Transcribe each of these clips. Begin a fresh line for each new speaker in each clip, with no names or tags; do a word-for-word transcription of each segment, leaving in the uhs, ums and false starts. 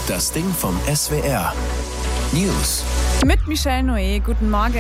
Das Ding vom S W R. News.
Mit Michelle Noé, guten Morgen.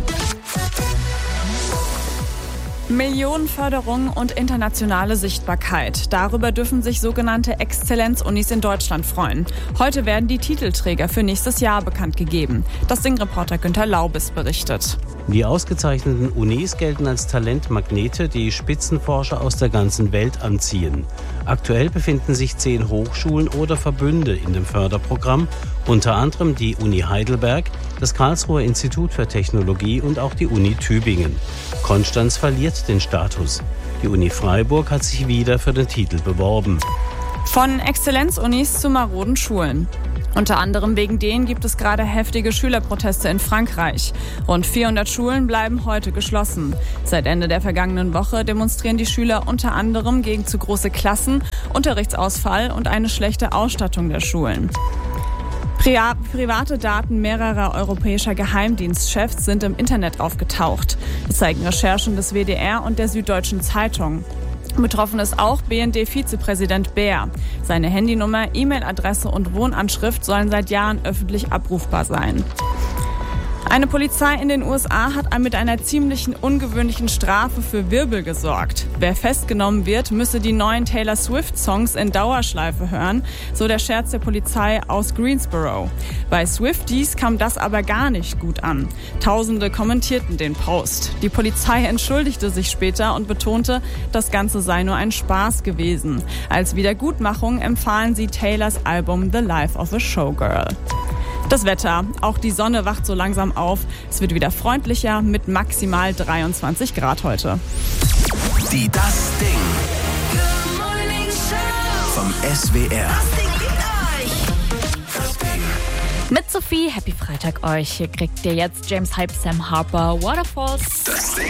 Millionenförderung und internationale Sichtbarkeit. Darüber dürfen sich sogenannte Exzellenzunis in Deutschland freuen. Heute werden die Titelträger für nächstes Jahr bekannt gegeben. Das Ding-Reporter Günther Laubes berichtet.
Die ausgezeichneten Unis gelten als Talentmagnete, die Spitzenforscher aus der ganzen Welt anziehen. Aktuell befinden sich zehn Hochschulen oder Verbünde in dem Förderprogramm, unter anderem die Uni Heidelberg, das Karlsruher Institut für Technologie und auch die Uni Tübingen. Konstanz verliert den Status. Die Uni Freiburg hat sich wieder für den Titel beworben.
Von Exzellenzunis zu maroden Schulen. Unter anderem wegen denen gibt es gerade heftige Schülerproteste in Frankreich. Rund vierhundert Schulen bleiben heute geschlossen. Seit Ende der vergangenen Woche demonstrieren die Schüler unter anderem gegen zu große Klassen, Unterrichtsausfall und eine schlechte Ausstattung der Schulen. Pri- private Daten mehrerer europäischer Geheimdienstchefs sind im Internet aufgetaucht. Das zeigen Recherchen des W D R und der Süddeutschen Zeitung. Betroffen ist auch B N D-Vizepräsident Baer. Seine Handynummer, E-Mail-Adresse und Wohnanschrift sollen seit Jahren öffentlich abrufbar sein. Eine Polizei in den U S A hat mit einer ziemlichen ungewöhnlichen Strafe für Wirbel gesorgt. Wer festgenommen wird, müsse die neuen Taylor Swift-Songs in Dauerschleife hören, so der Scherz der Polizei aus Greensboro. Bei Swifties kam das aber gar nicht gut an. Tausende kommentierten den Post. Die Polizei entschuldigte sich später und betonte, das Ganze sei nur ein Spaß gewesen. Als Wiedergutmachung empfahlen sie Taylors Album The Life of a Showgirl. Das Wetter. Auch die Sonne wacht so langsam auf. Es wird wieder freundlicher mit maximal dreiundzwanzig Grad heute.
Die Das Ding vom S W R.
Mit Sophie, Happy Freitag euch. Hier kriegt ihr jetzt James Hype, Sam Harper, Waterfalls.
Das Ding.